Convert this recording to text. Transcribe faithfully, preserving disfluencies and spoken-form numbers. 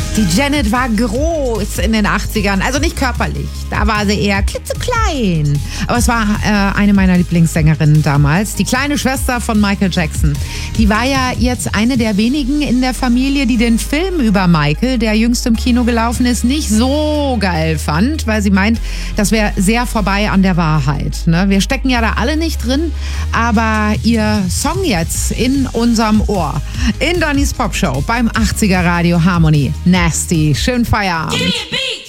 Die Janet war groß in den achtzigern, also nicht körperlich. Da war sie eher klitzeklein. Aber es war äh, eine meiner Lieblingssängerinnen damals, die kleine Schwester von Michael Jackson. Die war ja jetzt eine der wenigen in der Familie, die den Film über Michael, der jüngst im Kino gelaufen ist, nicht so geil fand, weil sie meint, das wäre sehr vorbei an der Wahrheit. Ne? Wir stecken ja da alle nicht drin, aber ihr Song jetzt in unserem Ohr. In Dannys Popshow beim achtziger Radio Harmony. Nasty. Schönen Feierabend. Give me a beat.